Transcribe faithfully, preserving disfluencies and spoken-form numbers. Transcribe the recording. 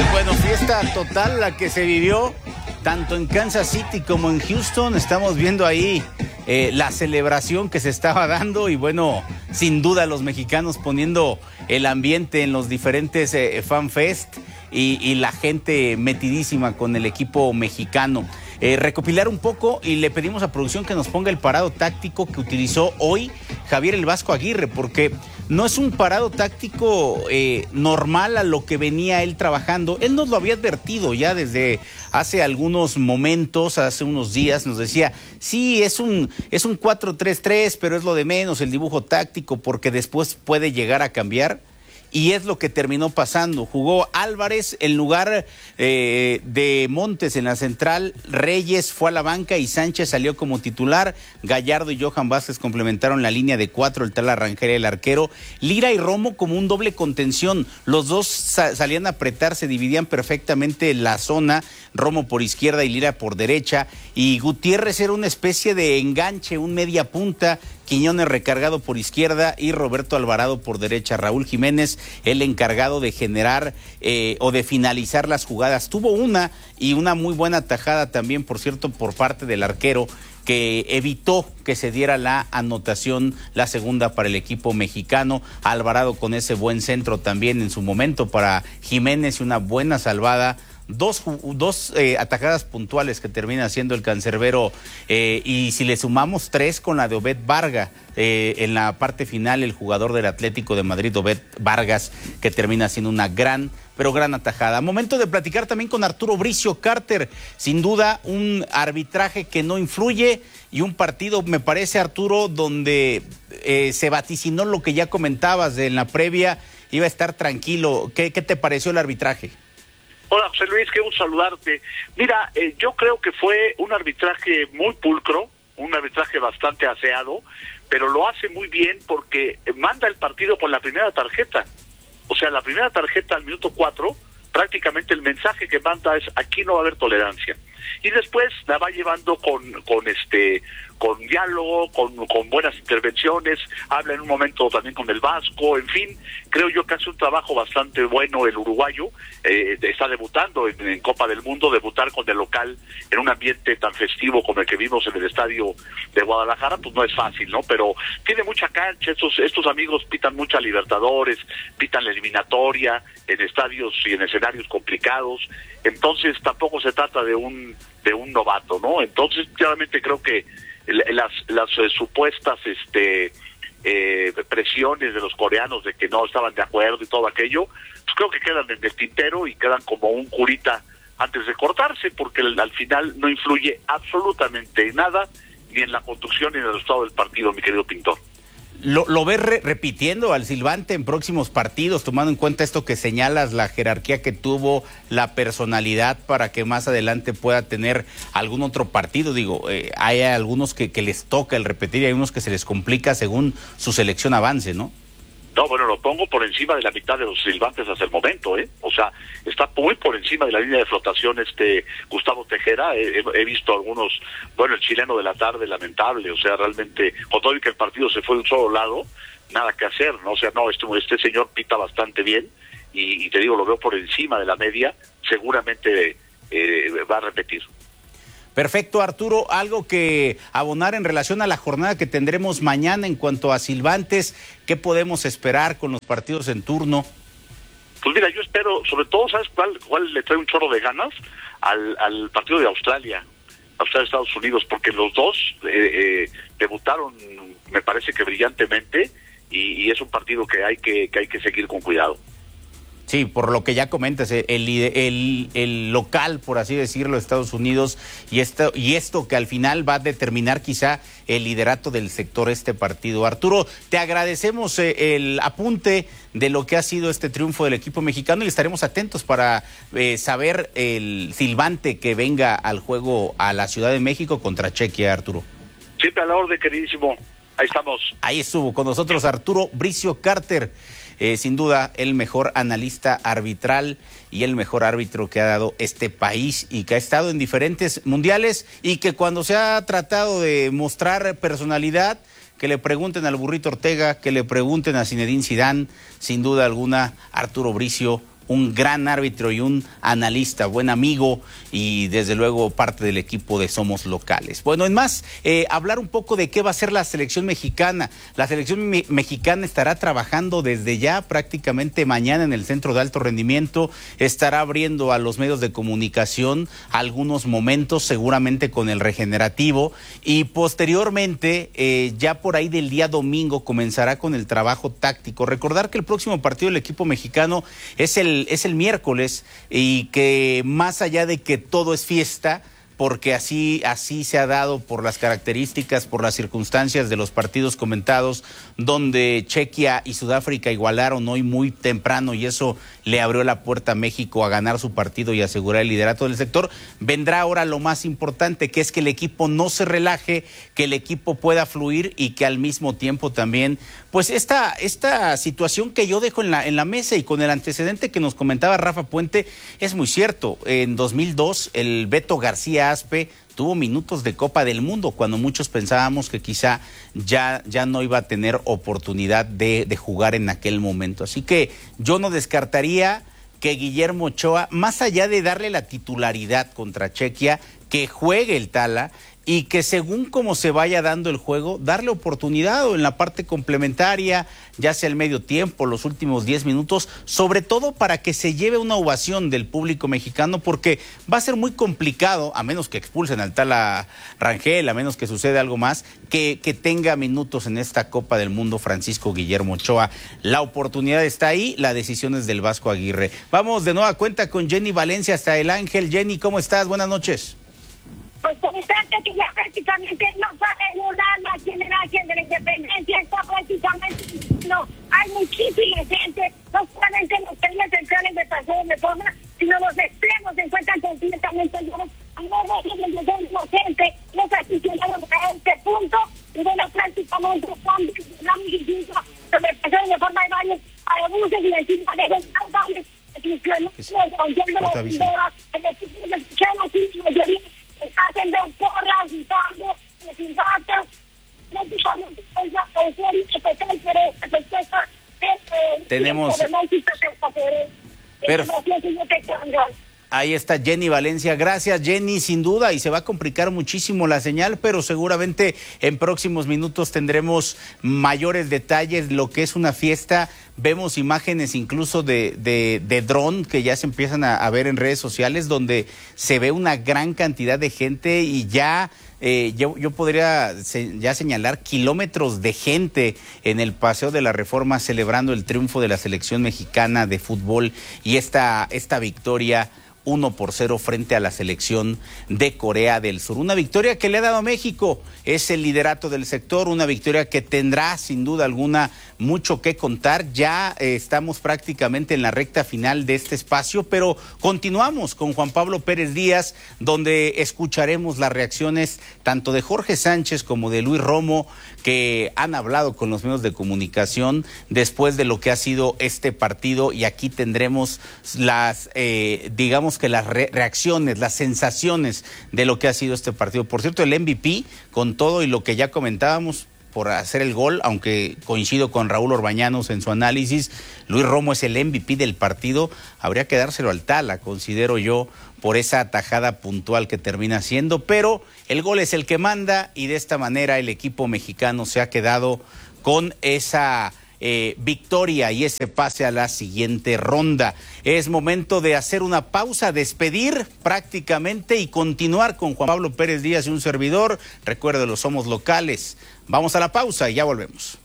Bueno, fiesta total la que se vivió tanto en Kansas City como en Houston. Estamos viendo ahí eh, la celebración que se estaba dando y bueno, sin duda los mexicanos poniendo el ambiente en los diferentes eh, FanFest y, y la gente metidísima con el equipo mexicano. Eh, recopilar un poco y le pedimos a producción que nos ponga el parado táctico que utilizó hoy Javier el Vasco Aguirre, porque no es un parado táctico eh, normal a lo que venía él trabajando. Él nos lo había advertido ya desde hace algunos momentos, hace unos días, nos decía, sí, es un, es un cuatro tres tres, pero es lo de menos el dibujo táctico, porque después puede llegar a cambiar. Y es lo que terminó pasando. Jugó Álvarez en lugar eh, de Montes en la central. Reyes fue a la banca y Sánchez salió como titular. Gallardo y Johan Vázquez complementaron la línea de cuatro, el tal Arranjera y el arquero. Lira y Romo como un doble contención. Los dos sa- salían a apretar, se dividían perfectamente la zona. Romo por izquierda y Lira por derecha. Y Gutiérrez era una especie de enganche, un media punta. Quiñones recargado por izquierda y Roberto Alvarado por derecha. Raúl Jiménez, el encargado de generar eh, o de finalizar las jugadas. Tuvo una y una muy buena tajada también, por cierto, por parte del arquero, que evitó que se diera la anotación, la segunda para el equipo mexicano. Alvarado con ese buen centro también en su momento para Jiménez y una buena salvada. Dos, dos eh, atajadas puntuales que termina haciendo el cancerbero eh, y si le sumamos tres con la de Obed Vargas eh, en la parte final, el jugador del Atlético de Madrid, Obed Vargas, que termina haciendo una gran, pero gran atajada. Momento de platicar también con Arturo Bricio Carter, sin duda un arbitraje que no influye y un partido, me parece, Arturo, donde eh, se vaticinó lo que ya comentabas de en la previa, iba a estar tranquilo. ¿Qué, qué te pareció el arbitraje? Hola, José Luis, qué gusto saludarte. Mira, eh, yo creo que fue un arbitraje muy pulcro, un arbitraje bastante aseado, pero lo hace muy bien porque manda el partido con la primera tarjeta. O sea, la primera tarjeta al minuto cuatro, prácticamente el mensaje que manda es aquí no va a haber tolerancia. Y después la va llevando con con este con diálogo, con, con buenas intervenciones, habla en un momento también con el Vasco, en fin, creo yo que hace un trabajo bastante bueno el uruguayo, eh, está debutando en, en Copa del Mundo, debutar con el local en un ambiente tan festivo como el que vimos en el estadio de Guadalajara, pues no es fácil, ¿no? Pero tiene mucha cancha, estos, estos amigos pitan mucha Libertadores, pitan la eliminatoria, en estadios y en escenarios complicados, entonces tampoco se trata de un de un novato, ¿no? Entonces, claramente creo que las las eh, supuestas este eh, presiones de los coreanos de que no estaban de acuerdo y todo aquello, pues creo que quedan en el tintero y quedan como un curita antes de cortarse, porque el, al final no influye absolutamente nada ni en la conducción ni en el resultado del partido, mi querido Pintor. ¿Lo, lo ves re repitiendo al silbante en próximos partidos, tomando en cuenta esto que señalas, la jerarquía que tuvo, la personalidad para que más adelante pueda tener algún otro partido? Digo, eh, hay algunos que, que les toca el repetir y hay unos que se les complica según su selección avance, ¿no? No, bueno, lo pongo por encima de la mitad de los silbantes hasta el momento, ¿eh? O sea, está muy por encima de la línea de flotación este Gustavo Tejera. He, he visto algunos, bueno, el chileno de la tarde, lamentable, o sea, realmente, con todo y que el partido se fue de un solo lado, nada que hacer, ¿no? O sea, no, este, este señor pita bastante bien y, y te digo, lo veo por encima de la media, seguramente eh, va a repetir. Perfecto, Arturo. Algo que abonar en relación a la jornada que tendremos mañana en cuanto a silbantes, ¿qué podemos esperar con los partidos en turno? Pues mira, yo espero, sobre todo, ¿sabes cuál, cuál le trae un chorro de ganas? Al, al partido de Australia, Australia, Estados Unidos, porque los dos eh, eh, debutaron, me parece que brillantemente, y, y es un partido que hay que, que hay que seguir con cuidado. Sí, por lo que ya comentas, el, el, el local, por así decirlo, Estados Unidos, y esto, y esto que al final va a determinar quizá el liderato del sector este partido. Arturo, te agradecemos eh, el apunte de lo que ha sido este triunfo del equipo mexicano y estaremos atentos para eh, saber el silbante que venga al juego a la Ciudad de México contra Chequia, Arturo. Siempre a la orden, queridísimo. Ahí estamos. Ahí estuvo con nosotros Arturo Bricio Carter. Eh, sin duda el mejor analista arbitral y el mejor árbitro que ha dado este país y que ha estado en diferentes mundiales y que cuando se ha tratado de mostrar personalidad, que le pregunten al Burrito Ortega, que le pregunten a Zinedine Zidane, sin duda alguna Arturo Bricio, un gran árbitro y un analista, buen amigo y desde luego parte del equipo de Somos Locales. Bueno, en más, eh, hablar un poco de qué va a ser la selección mexicana. La selección me mexicana estará trabajando desde ya prácticamente mañana en el Centro de Alto Rendimiento, estará abriendo a los medios de comunicación algunos momentos, seguramente con el regenerativo, y posteriormente, eh, ya por ahí del día domingo, comenzará con el trabajo táctico. Recordar que el próximo partido del equipo mexicano es el, es el miércoles, y que más allá de que todo es fiesta, porque así, así se ha dado por las características, por las circunstancias de los partidos comentados, donde Chequia y Sudáfrica igualaron hoy muy temprano y eso le abrió la puerta a México a ganar su partido y asegurar el liderato del sector. Vendrá ahora lo más importante, que es que el equipo no se relaje, que el equipo pueda fluir y que al mismo tiempo también, pues esta, esta situación que yo dejo en la, en la mesa y con el antecedente que nos comentaba Rafa Puente, es muy cierto. En dos mil dos, el Beto García Aspe tuvo minutos de Copa del Mundo cuando muchos pensábamos que quizá ya, ya no iba a tener oportunidad de, de jugar en aquel momento. Así que yo no descartaría que Guillermo Ochoa, más allá de darle la titularidad contra Chequia, que juegue el Tala y que según como se vaya dando el juego, darle oportunidad o en la parte complementaria, ya sea el medio tiempo, los últimos diez minutos, sobre todo para que se lleve una ovación del público mexicano, porque va a ser muy complicado, a menos que expulsen al Tala Rangel, a menos que suceda algo más, que, que tenga minutos en esta Copa del Mundo Francisco Guillermo Ochoa. La oportunidad está ahí, la decisión es del Vasco Aguirre. Vamos de nueva cuenta con Jenny Valencia hasta El Ángel. Jenny, ¿cómo estás? Buenas noches. Pues constante que ya prácticamente no sale una la generación de la independencia, está prácticamente, no, hay muchísima gente, no solamente los trenes centrales de Paseo de Reforma, sino los extremos se encuentran completamente llenos, a no de gente, los aficionados a este punto, y bueno, prácticamente están hablando distinto sobre el Paseo de Reforma, hay varios abusos y encima de los varios, hacen dos porras, gritando, desinfactos, prácticamente es la tenemos... Pero... Ahí está Jenny Valencia. Gracias, Jenny, sin duda, y se va a complicar muchísimo la señal, pero seguramente en próximos minutos tendremos mayores detalles, lo que es una fiesta. Vemos imágenes incluso de, de, de dron que ya se empiezan a, a ver en redes sociales, donde se ve una gran cantidad de gente y ya... Eh, yo, yo podría se, ya señalar kilómetros de gente en el Paseo de la Reforma celebrando el triunfo de la selección mexicana de fútbol y esta, esta victoria uno por cero frente a la selección de Corea del Sur. Una victoria que le ha dado a México, es el liderato del sector, una victoria que tendrá sin duda alguna mucho que contar. Ya eh, estamos prácticamente en la recta final de este espacio, pero continuamos con Juan Pablo Pérez Díaz, donde escucharemos las reacciones tanto de Jorge Sánchez como de Luis Romo, que han hablado con los medios de comunicación después de lo que ha sido este partido, y aquí tendremos las, eh, digamos que las re reacciones, las sensaciones de lo que ha sido este partido. Por cierto, el M V P, con todo y lo que ya comentábamos, por hacer el gol, aunque coincido con Raúl Orbañanos en su análisis, Luis Romo es el M V P del partido, habría que dárselo al Tala, considero yo, por esa atajada puntual que termina siendo, pero el gol es el que manda y de esta manera el equipo mexicano se ha quedado con esa eh, victoria y ese pase a la siguiente ronda. Es momento de hacer una pausa, despedir prácticamente y continuar con Juan Pablo Pérez Díaz y un servidor. Recuerde, los Somos Locales. Vamos a la pausa y ya volvemos.